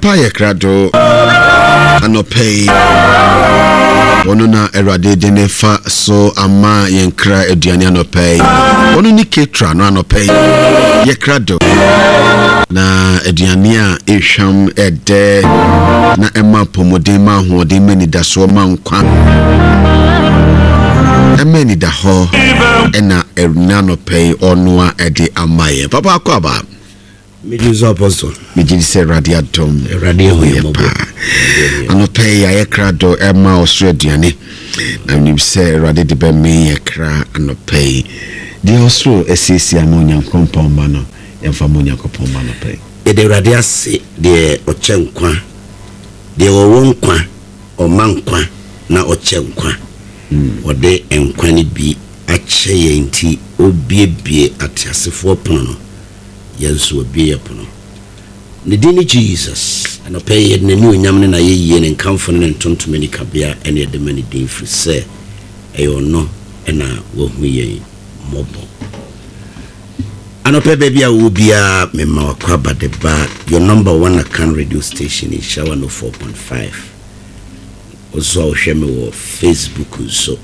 Papa Yekrado Anopei Ono na Erade Denefa so ama yenkra eduane anopei Ono ni ketra no anopei Yekrado na eduane a ehwam ede na ema pomode ma hoode mani da so ma nkwa emani da ho ena erunano pay onwa ede amaye papa akwaba Mijizo apostle mijise radiatom radio yepa anopay ayekrado ema osreduane na nibse rade de be me yekra anopay de osro esisi anonya kompomba no yemfa monya kompomba no pay ede radiase de ochenkwa de wowonkwa omankwa na ochenkwa ode enkwani bi ache yenti obiebie atiasefo pono yenso obie pono ne dini Jesus anopay ye nani onyam ne na ye ne nkamfo ne ntontomani kabea ene de mani din free se eyo no ena wo hu ye mobo anopay baby a wo bia memma wakwa de ba your number 1 account radio station in Shower no 4.5 also sheme wo Facebook so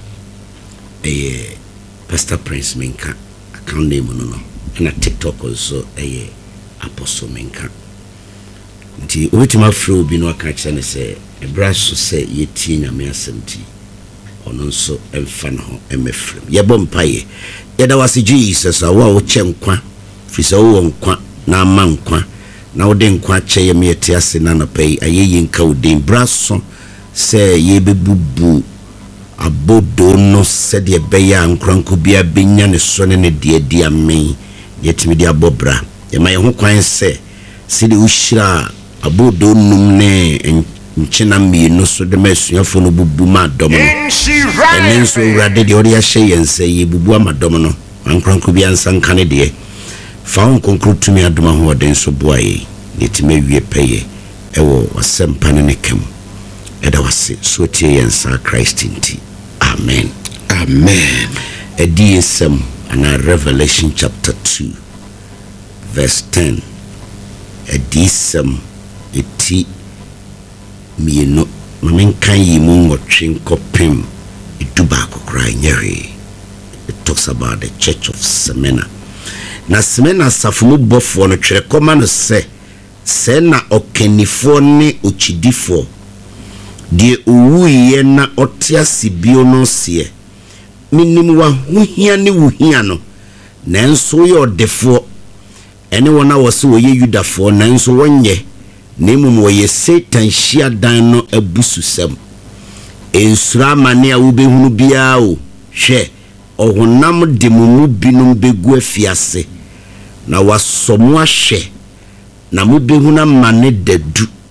Pastor Prince Menka account name no na TikTok also Apostle Menka nti obitima free obi no aka kye ne se ebraso se yeti nyame asemti ono nso emfa no emefrem yebo mpaye yeda wase Jesus awa wo chenkwa fisa wo nkwa na amankwa na wo de nkwa kye yeme yeti ase na no pay ayeyi nka wo de braso se yebebubu abodo no se de beya nkranko bia benya ne so ne de dia men yetimi de abobra ye ma ye ho kwan se de uhyira abodo num ne nchina mienu so de masuafo no bubu ma dom no enen so urade de ori ahye yense ye bubu amadom no nkranko bia nsanka ne de fa on konkrutumi adoma ho den so boaye yetimi wie peye ewo wasempa ne kem eda wase so tie yensa Christ inti amen amen edisem and Revelation chapter 2 verse 10 edisem eti mieno mamenkan yimu ngotwe nkopem eduba kokra nyere. It talks about the church of Smyrna. Na Smyrna safumu bofo no twere koma no se na okanifo ne ochidifo de owuye na otiasi bio no se minim wa huhia ne wuhia no nanso ye odefo ene wona wose wo ye Yudafo nanso wonye nemum wo ye Satan hia dan no abususem ensura mane a wo behunu bia o hwe ohunam de mumu binum begu afiase na wasomo ahwe na mo behuna mane dadu